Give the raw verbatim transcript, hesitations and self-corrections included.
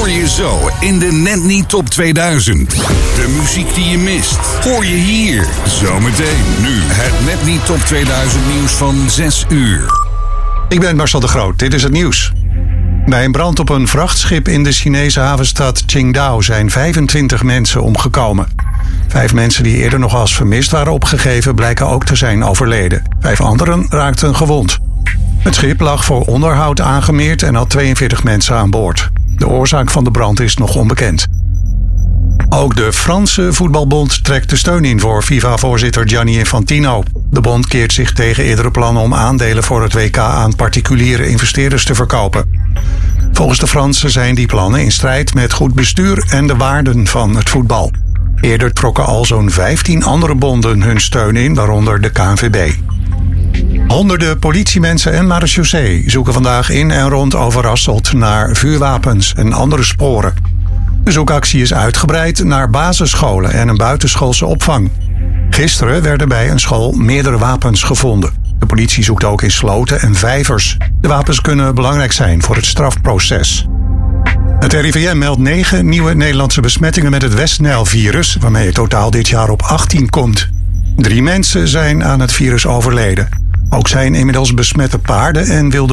hoor je zo in de Net Niet Top tweeduizend. De muziek die je mist, hoor je hier. Zometeen nu het Net Niet Top tweeduizend nieuws van zes uur. Ik ben Marcel de Groot, dit is het nieuws. Bij een brand op een vrachtschip in de Chinese havenstad Qingdao zijn vijfentwintig mensen omgekomen. Vijf mensen die eerder nog als vermist waren opgegeven blijken ook te zijn overleden. Vijf anderen raakten gewond. Het schip lag voor onderhoud aangemeerd en had tweeënveertig mensen aan boord. De oorzaak van de brand is nog onbekend. Ook de Franse voetbalbond trekt de steun in voor FIFA-voorzitter Gianni Infantino. De bond keert zich tegen eerdere plannen om aandelen voor het W K aan particuliere investeerders te verkopen. Volgens de Fransen zijn die plannen in strijd met goed bestuur en de waarden van het voetbal. Eerder trokken al zo'n vijftien andere bonden hun steun in, waaronder de K N V B. Honderden politiemensen en marechaussee zoeken vandaag in en rond Overasselt naar vuurwapens en andere sporen. De zoekactie is uitgebreid naar basisscholen en een buitenschoolse opvang. Gisteren werden bij een school meerdere wapens gevonden. De politie zoekt ook in sloten en vijvers. De wapens kunnen belangrijk zijn voor het strafproces. Het R I V M meldt negen nieuwe Nederlandse besmettingen met het West-Nijl-virus, waarmee het totaal dit jaar op achttien komt. Drie mensen zijn aan het virus overleden. Ook zijn inmiddels besmette paarden en wilde